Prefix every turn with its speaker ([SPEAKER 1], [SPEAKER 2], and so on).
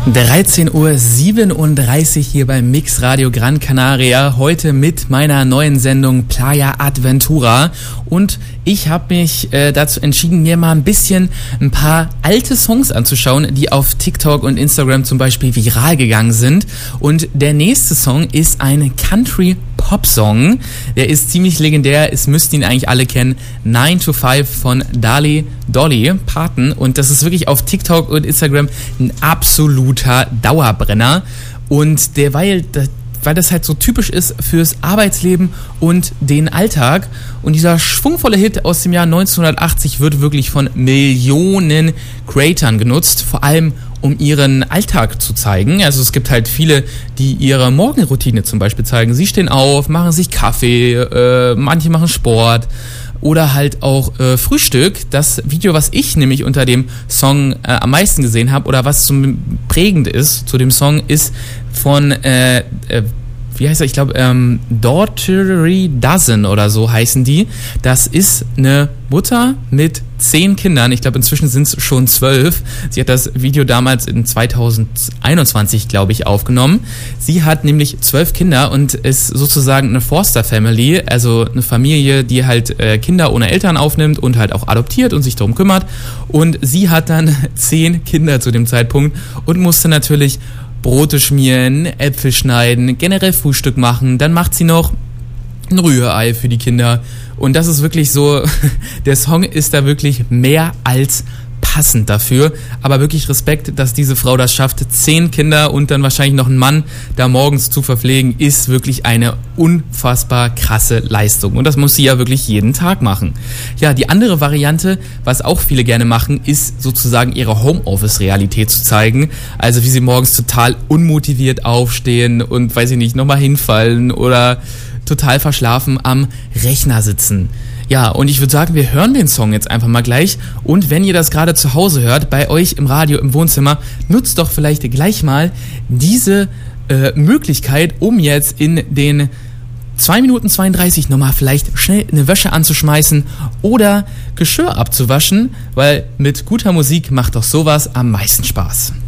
[SPEAKER 1] 13:37 Uhr hier beim Mix Radio Gran Canaria, heute mit meiner neuen Sendung Playa Adventura, und ich habe mich dazu entschieden, mir mal ein paar alte Songs anzuschauen, die auf TikTok und Instagram zum Beispiel viral gegangen sind, und der nächste Song ist ein Country-Pop-Song, der ist ziemlich legendär, es müsst ihn eigentlich alle kennen, 9 to 5 von Dolly Parton, und das ist wirklich auf TikTok und Instagram ein absoluter Dauerbrenner, und weil das halt so typisch ist fürs Arbeitsleben und den Alltag, und dieser schwungvolle Hit aus dem Jahr 1980 wird wirklich von Millionen Creatern genutzt, vor allem um ihren Alltag zu zeigen. Also es gibt halt viele, die ihre Morgenroutine zum Beispiel zeigen. Sie stehen auf, machen sich Kaffee, manche machen Sport oder halt auch Frühstück. Das Video, was ich nämlich unter dem Song am meisten gesehen habe oder was zum prägend ist zu dem Song, ist von wie heißt er? Ich glaube, Daughtry Dozen oder so heißen die. Das ist eine Mutter mit 10 Kindern. Ich glaube, inzwischen sind es schon 12. Sie hat das Video damals in 2021, glaube ich, aufgenommen. Sie hat nämlich 12 Kinder und ist sozusagen eine Foster Family, also eine Familie, die halt Kinder ohne Eltern aufnimmt und halt auch adoptiert und sich darum kümmert. Und sie hat dann 10 Kinder zu dem Zeitpunkt und musste natürlich Brote schmieren, Äpfel schneiden, generell Frühstück machen. Dann macht sie noch ein Rührei für die Kinder. Und das ist wirklich so, der Song ist da wirklich mehr als passend dafür. Aber wirklich Respekt, dass diese Frau das schafft. 10 Kinder und dann wahrscheinlich noch einen Mann da morgens zu verpflegen, ist wirklich eine unfassbar krasse Leistung. Und das muss sie ja wirklich jeden Tag machen. Ja, die andere Variante, was auch viele gerne machen, ist sozusagen ihre Homeoffice-Realität zu zeigen. Also wie sie morgens total unmotiviert aufstehen und, weiß ich nicht, nochmal hinfallen oder total verschlafen am Rechner sitzen. Ja, und ich würde sagen, wir hören den Song jetzt einfach mal gleich. Und wenn ihr das gerade zu Hause hört, bei euch im Radio, im Wohnzimmer, nutzt doch vielleicht gleich mal diese Möglichkeit, um jetzt in den 2 Minuten 32 nochmal vielleicht schnell eine Wäsche anzuschmeißen oder Geschirr abzuwaschen, weil mit guter Musik macht doch sowas am meisten Spaß.